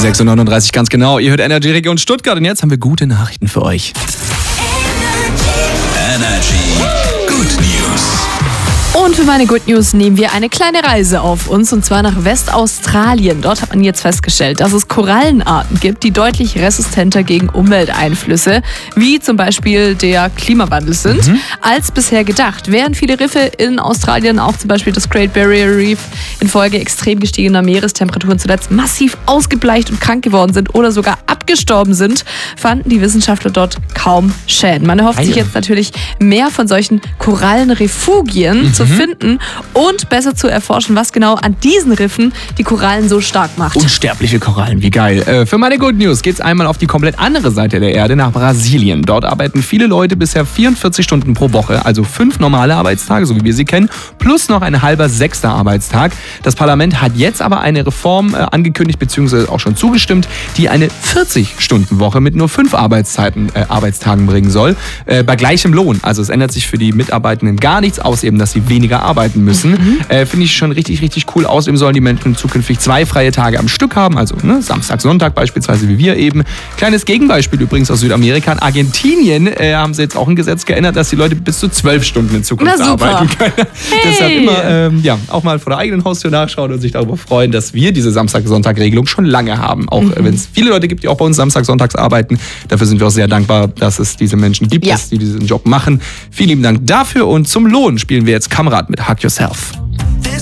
6:39 ganz genau. Ihr hört Energy Region Stuttgart und jetzt haben wir gute Nachrichten für euch. Energy Good News. Und für meine Good News nehmen wir eine kleine Reise auf uns, und zwar nach Westaustralien. Dort hat man jetzt festgestellt, dass es Korallenarten gibt, die deutlich resistenter gegen Umwelteinflüsse, wie zum Beispiel der Klimawandel sind, als bisher gedacht. Während viele Riffe in Australien, auch zum Beispiel das Great Barrier Reef, infolge extrem gestiegener Meerestemperaturen zuletzt massiv ausgebleicht und krank geworden sind oder sogar abgestorben sind, fanden die Wissenschaftler dort kaum Schäden. Man erhofft sich jetzt natürlich mehr von solchen Korallenrefugien zu finden und besser zu erforschen, was genau an diesen Riffen die Korallen so stark macht. Unsterbliche Korallen, wie geil. Für meine Good News geht's einmal auf die komplett andere Seite der Erde, nach Brasilien. Dort arbeiten viele Leute bisher 44 Stunden pro Woche, also 5 normale Arbeitstage, so wie wir sie kennen, plus noch ein halber 6. Arbeitstag. Das Parlament hat jetzt aber eine Reform angekündigt, beziehungsweise auch schon zugestimmt, die eine 40-Stunden-Woche mit nur 5 Arbeitstagen bringen soll, bei gleichem Lohn. Also es ändert sich für die Mitarbeitenden gar nichts, außer eben, dass sie weniger arbeiten müssen. Finde ich schon richtig, richtig cool. Außerdem sollen die Menschen zukünftig 2 freie Tage am Stück haben, also Samstag, Sonntag beispielsweise, wie wir eben. Kleines Gegenbeispiel übrigens aus Südamerika. In Argentinien haben sie jetzt auch ein Gesetz geändert, dass die Leute bis zu 12 Stunden in Zukunft arbeiten können. Deshalb immer auch mal vor der eigenen Haustür nachschauen und sich darüber freuen, dass wir diese Samstag-Sonntag-Regelung schon lange haben. Auch wenn es viele Leute gibt, die auch bei uns Samstag-Sonntags arbeiten. Dafür sind wir auch sehr dankbar, dass es diese Menschen gibt, die diesen Job machen. Vielen lieben Dank dafür, und zum Lohn spielen wir jetzt Kamrat mit Hug Yourself.